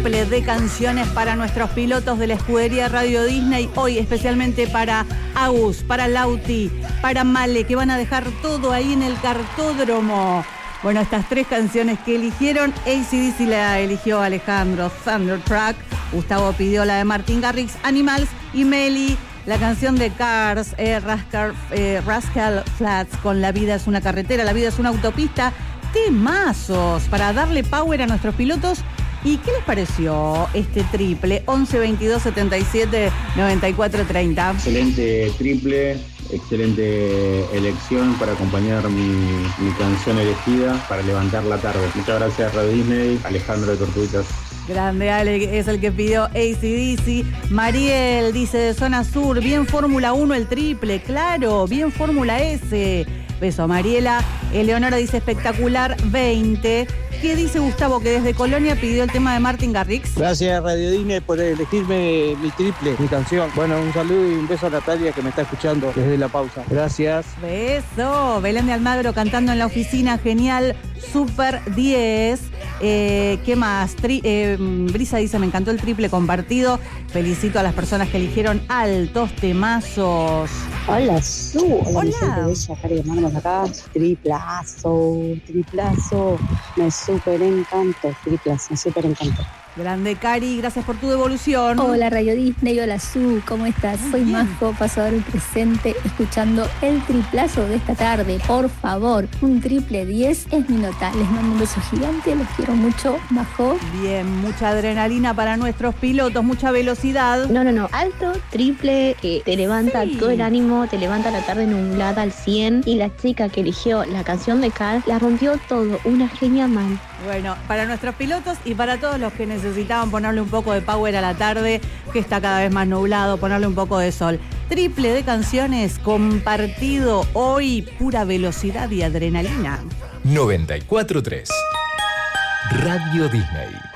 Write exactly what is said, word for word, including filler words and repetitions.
triple de canciones para nuestros pilotos de la escudería Radio Disney. Hoy especialmente para Agus, para Lauti, para Male, que van a dejar todo ahí en el cartódromo. Bueno, estas tres canciones que eligieron, A C D C la eligió Alejandro, Thunderstruck. Gustavo pidió la de Martin Garrix, Animals, y Meli la canción de Cars, eh, Rascal, eh, Rascal Flatts con La vida es una carretera, la vida es una autopista. Temazos para darle power a nuestros pilotos. ¿Y qué les pareció este triple? once, veintidós, setenta y siete, noventa y cuatro, treinta. Excelente triple, excelente elección para acompañar mi, mi canción elegida para levantar la tarde. Muchas gracias Radio Disney, Alejandro de Tortuguitas. Grande Ale, es el que pidió A C D C. Mariel dice de Zona Sur, bien Fórmula uno el triple, claro, bien Fórmula S. Beso, Mariela. Eleonora dice espectacular, veinte. ¿Qué dice Gustavo, que desde Colonia pidió el tema de Martin Garrix? Gracias Radio Disney por elegirme mi triple, mi canción. Bueno, un saludo y un beso a Natalia que me está escuchando desde la pausa. Gracias. Beso. Belén de Almagro cantando en la oficina, genial, super diez. Eh, ¿Qué más? Tri- eh, Brisa dice, me encantó el triple compartido. Felicito a las personas que eligieron altos temazos. Hola, Su. Hola. Hola. Bella, Cari, hermanos acá. Triplazo, triplazo. Me súper encantó, triplazo, me súper encantó. Grande, Cari, gracias por tu devolución. Hola Radio Disney, hola Su, ¿cómo estás? Muy Soy bien. Majo, pasador el presente, escuchando el triplazo de esta tarde. Por favor, un triple diez es mi nota. Les mando un beso gigante, los quiero mucho, Majo. Bien, mucha adrenalina para nuestros pilotos, mucha velocidad. No, no, no, alto, triple, que te levanta Sí. todo el ánimo, te levanta la tarde nublada al cien. Y la chica que eligió la canción de Cal la rompió todo, una genia mal. Bueno, para nuestros pilotos y para todos los que necesitaban ponerle un poco de power a la tarde, que está cada vez más nublado, ponerle un poco de sol. Triple de canciones compartido hoy, pura velocidad y adrenalina. noventa y cuatro punto tres Radio Disney.